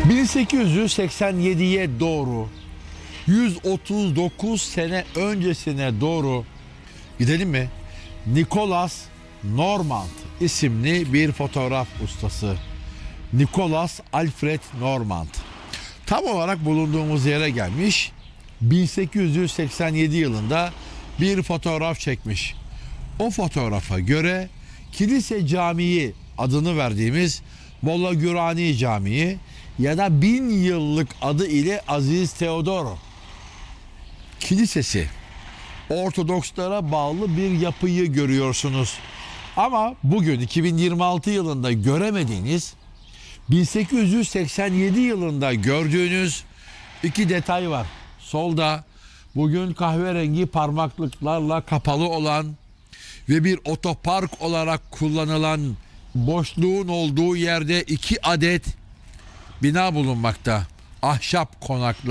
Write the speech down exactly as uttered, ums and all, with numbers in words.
bin sekiz yüz seksen yediye doğru yüz otuz dokuz sene öncesine doğru gidelim mi? Nicholas Normand isimli bir fotoğraf ustası. Nicholas Alfred Normand. Tam olarak bulunduğumuz yere gelmiş. bin sekiz yüz seksen yedi yılında bir fotoğraf çekmiş. O fotoğrafa göre Kilise Camii adını verdiğimiz Molla Gürani Camii ya da bin yıllık adı ile Aziz Teodoro Kilisesi, Ortodokslara bağlı bir yapıyı görüyorsunuz. Ama bugün iki bin yirmi altı yılında göremediğiniz, bin sekiz yüz seksen yedi yılında gördüğünüz iki detay var. Solda bugün kahverengi parmaklıklarla kapalı olan ve bir otopark olarak kullanılan boşluğun olduğu yerde iki adet bina bulunmakta. Ahşap konaklar.